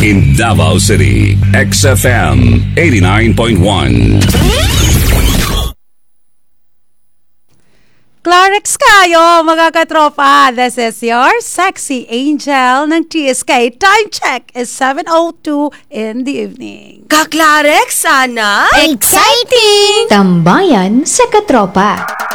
In Davao City, XFM 89.1. Clarex kayo mga katropa. This is your sexy angel ng TSK. Time check is 7:02 in the evening. Ka-Clarex, sana? Exciting! Tambayan sa katropa.